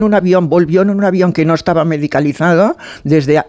un avión, volvió en un avión que no estaba medicalizado desde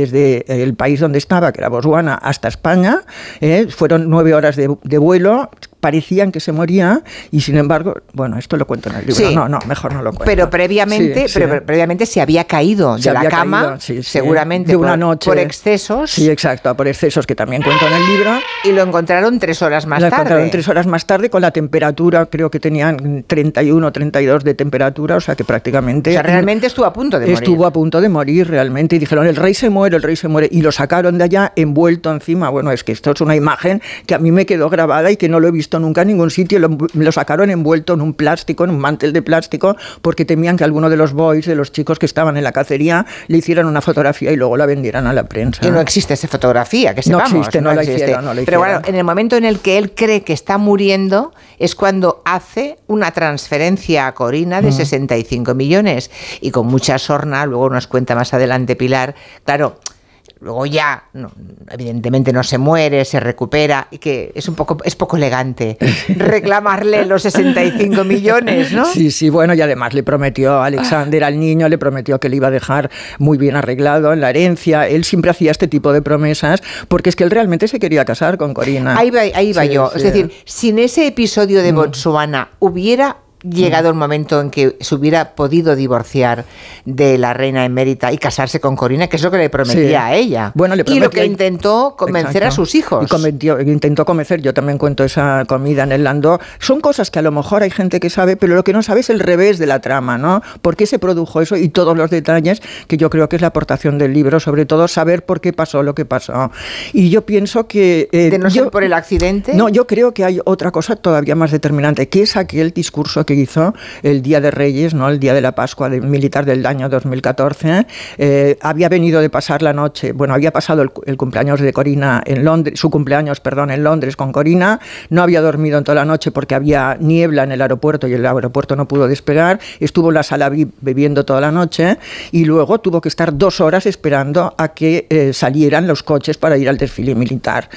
el país donde estaba, que era Botswana, hasta España. Fueron 9 horas de vuelo. Parecían que se moría y sin embargo, bueno, esto lo cuento en el libro. Sí. No, mejor no lo cuento. Pero previamente se había caído de la cama, seguramente de una noche. Por excesos. Sí, exacto, por excesos que también cuento en el libro. Y lo encontraron 3 horas más tarde. Lo encontraron 3 horas más tarde con la temperatura, creo que tenían 31, 32 de temperatura, o sea que prácticamente... O sea, realmente estuvo a punto de morir. Estuvo a punto de morir realmente y dijeron, el rey se muere, y lo sacaron de allá envuelto encima. Bueno, es que esto es una imagen que a mí me quedó grabada y que no lo he visto nunca en ningún sitio. Lo sacaron envuelto en un plástico, en un mantel de plástico, porque temían que alguno de los boys, de los chicos que estaban en la cacería, le hicieran una fotografía y luego la vendieran a la prensa. Y no existe esa fotografía, que sepamos. No la hicieron. Pero bueno, en el momento en el que él cree que está muriendo es cuando hace una transferencia a Corina de 65 millones. Y con mucha sorna, luego nos cuenta más adelante Pilar, claro... Luego ya, evidentemente no se muere, se recupera, y que es poco elegante reclamarle los 65 millones, ¿no? Sí, bueno, y además le prometió a Alexander, al niño, le prometió que le iba a dejar muy bien arreglado en la herencia. Él siempre hacía este tipo de promesas, porque es que él realmente se quería casar con Corina. Ahí va yo. Sí. Es decir, sin ese episodio de Botswana hubiera llegado el momento en que se hubiera podido divorciar de la reina emérita y casarse con Corina, que es lo que le prometía a ella. Bueno, le prometió, y lo que intentó convencer a sus hijos. Y intentó convencer, yo también cuento esa comida en el landó. Son cosas que a lo mejor hay gente que sabe, pero lo que no sabe es el revés de la trama, ¿no? ¿Por qué se produjo eso? Y todos los detalles, que yo creo que es la aportación del libro, sobre todo saber por qué pasó lo que pasó. Y yo pienso que... ¿De no ser por el accidente? No, yo creo que hay otra cosa todavía más determinante, que es aquel discurso que hizo el Día de Reyes, ¿no? El día de la Pascua militar del año 2014. Había venido de pasar la noche, bueno, había pasado el cumpleaños de Corina en Londres, su cumpleaños, perdón, en Londres con Corina. No había dormido en toda la noche porque había niebla en el aeropuerto y el aeropuerto no pudo despegar. Estuvo en la sala VIP bebiendo toda la noche y luego tuvo que estar 2 horas esperando a que salieran los coches para ir al desfile militar.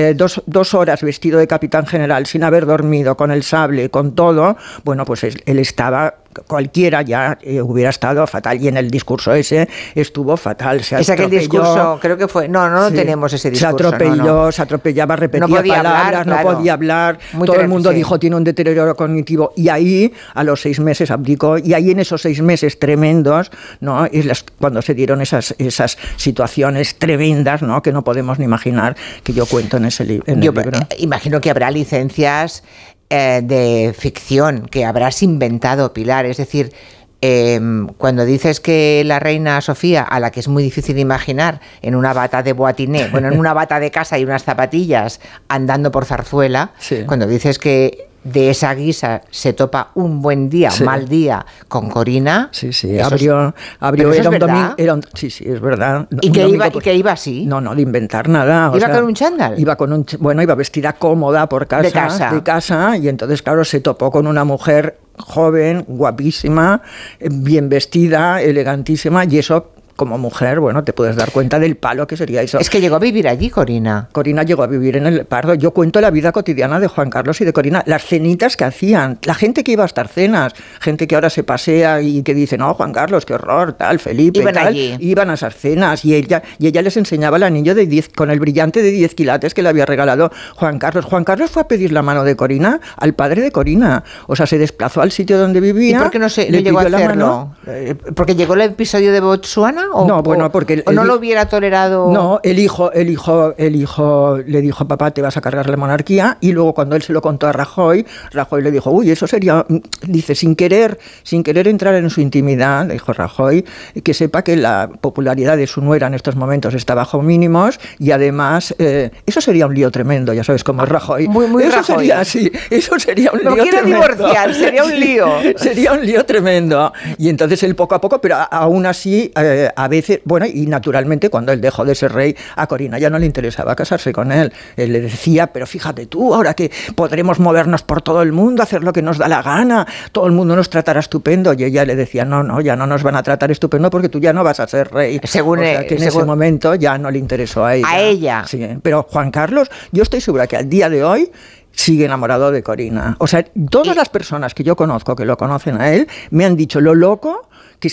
2 horas vestido de capitán general, sin haber dormido, con el sable, con todo. Bueno, pues él estaba... Cualquiera ya hubiera estado fatal, y en el discurso ese estuvo fatal. Es aquel discurso, creo que fue... No tenemos ese discurso. Se atropellaba, repetía palabras, no podía hablar. Todo el mundo dijo, tiene un deterioro cognitivo. Y ahí, a los 6 meses abdicó. Y ahí, en esos 6 meses tremendos, ¿no? Es cuando se dieron esas situaciones tremendas, ¿no? Que no podemos ni imaginar, que yo cuento en el libro. Imagino que habrá licencias de ficción que habrás inventado, Pilar. Es decir, cuando dices que la reina Sofía, a la que es muy difícil imaginar en una bata de boatiné, bueno, en una bata de casa y unas zapatillas andando por Zarzuela, cuando dices que de esa guisa se topa un buen día, mal día con Corina. Sí, abrió era un domingo. Sí, es verdad. ¿Y que iba así? No, de inventar nada. ¿Iba con un chándal? Iba vestida cómoda por casa. De casa, y entonces, claro, se topó con una mujer joven, guapísima, bien vestida, elegantísima, y eso... Como mujer, bueno, te puedes dar cuenta del palo que sería eso. Es que llegó a vivir allí, Corina. Corina llegó a vivir en el Pardo. Yo cuento la vida cotidiana de Juan Carlos y de Corina, las cenitas que hacían, la gente que iba a estas cenas, gente que ahora se pasea y que dice, no, Juan Carlos, qué horror, tal, Felipe, iban tal. Allí. Iban a esas cenas y ella les enseñaba el anillo de 10, con el brillante de 10 quilates que le había regalado Juan Carlos. Juan Carlos fue a pedir la mano de Corina al padre de Corina. O sea, se desplazó al sitio donde vivía. ¿Y por qué no llegó a hacerlo? ¿Porque llegó el episodio de Botswana? No, bueno, porque ¿O no lo hubiera tolerado? No, el hijo le dijo, papá, te vas a cargar la monarquía, y luego cuando él se lo contó a Rajoy le dijo, uy, eso sería, dice, sin querer entrar en su intimidad, dijo Rajoy, que sepa que la popularidad de su nuera en estos momentos está bajo mínimos, y además, eso sería un lío tremendo, ya sabes cómo es Rajoy. Muy eso Rajoy. Eso sería un lío tremendo. No quiero divorciar, sería un lío. Sería un lío tremendo. Y entonces él poco a poco, pero aún así, a veces, bueno, y naturalmente cuando él dejó de ser rey, a Corina ya no le interesaba casarse con él. Él le decía, pero fíjate tú, ahora que podremos movernos por todo el mundo, hacer lo que nos da la gana, todo el mundo nos tratará estupendo. Y ella le decía, no, ya no nos van a tratar estupendo porque tú ya no vas a ser rey. Según ese momento ya no le interesó a ella. A ella. Sí, pero Juan Carlos, yo estoy segura que al día de hoy sigue enamorado de Corina. O sea, todas las personas que yo conozco, que lo conocen a él, me han dicho lo loco que